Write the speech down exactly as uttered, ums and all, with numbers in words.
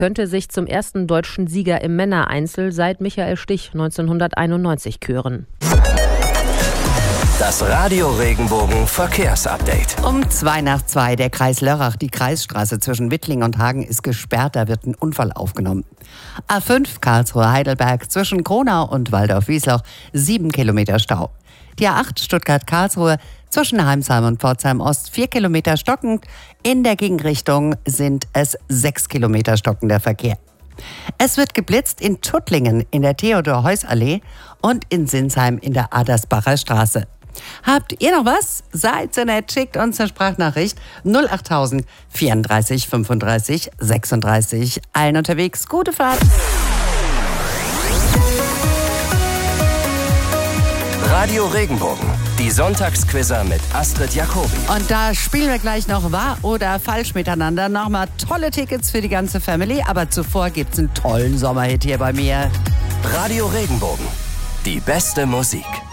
könnte sich zum ersten deutschen Sieger im Männereinzel seit Michael Stich neunzehnhunderteinundneunzig küren. Das Radio Regenbogen Verkehrsupdate. Um zwei nach zwei, der Kreis Lörrach, die Kreisstraße zwischen Wittling und Hagen ist gesperrt, da wird ein Unfall aufgenommen. A fünf Karlsruhe-Heidelberg zwischen Kronau und Waldorf-Wiesloch, sieben Kilometer Stau. Die A acht Stuttgart-Karlsruhe zwischen Heimsheim und Pforzheim-Ost, vier Kilometer stockend. In der Gegenrichtung sind es sechs Kilometer stockender Verkehr. Es wird geblitzt in Tuttlingen in der Theodor-Heuss-Allee und in Sinsheim in der Adersbacher Straße. Habt ihr noch was? Seid so nett, schickt uns eine Sprachnachricht null achttausend vierunddreißig fünfunddreißig sechsunddreißig. Allen unterwegs, gute Fahrt. Radio Regenbogen, die Sonntagsquizzer mit Astrid Jacobi. Und da spielen wir gleich noch wahr oder falsch miteinander. Nochmal tolle Tickets für die ganze Family, aber zuvor gibt's einen tollen Sommerhit hier bei mir. Radio Regenbogen, die beste Musik.